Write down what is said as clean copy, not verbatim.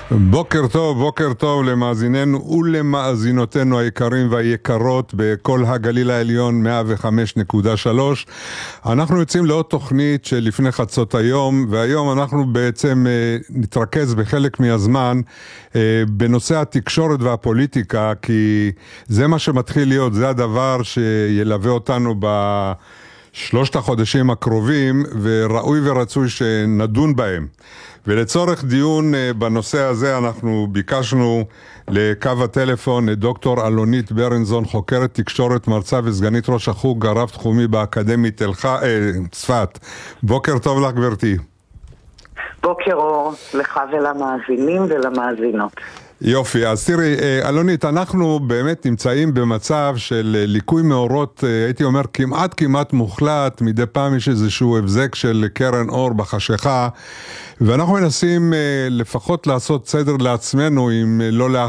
בוקר טוב למאזיננו ולמאזינותינו היקרים והיקרות בכל הגליל העליון 105.3. אנחנו יוצאים לעוד תוכנית שלפני חצות היום, והיום אנחנו בעצם נתרכז בחלק מהזמן בנושא התקשורת והפוליטיקה, כי זה מה שמתחיל להיות, זה הדבר שילווה אותנו בשלושת החודשים הקרובים, וראוי ורצוי שנדון בהם. ולצורך דיון בנושא הזה אנחנו ביקשנו לקו הטלפון את דוקטור אלונית ברנזון, חוקרת תקשורת, מרצה וסגנית ראש החוג הרב תחומי באקדמית צפת. בוקר טוב לך גברתי. בוקר אור לך ולמאזינים ולמאזינות. יופי, אז תראי אלונית, אנחנו באמת נמצאים במצב של ליקוי מאורות, הייתי אומר כמעט מוחלט. מדי פעם יש איזשהו הבזק של קרן אור בחשיכה, ואנחנו מנסים לפחות לעשות סדר לעצמנו, אם לא